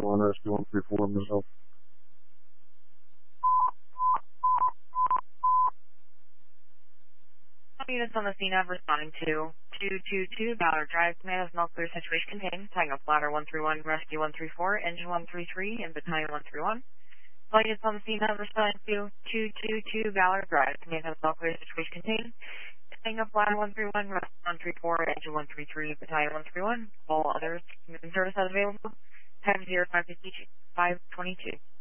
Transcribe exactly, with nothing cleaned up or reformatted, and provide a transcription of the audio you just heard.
one, Rescue one three four, myself. Units on the scene have responding to two two two Ballard Drive. Command has no clear situation contained. Tying up ladder one three one, Rescue one three four, Engine one three three, and Battalion one three one. All units on the scene have responding to two two two Ballard Drive. Command has no clear situation contained. Tying up ladder one three one, Rescue one three four, Engine one three three, Battalion one three one. All others, community service as available. Time zero five fifty-two, five twenty-two.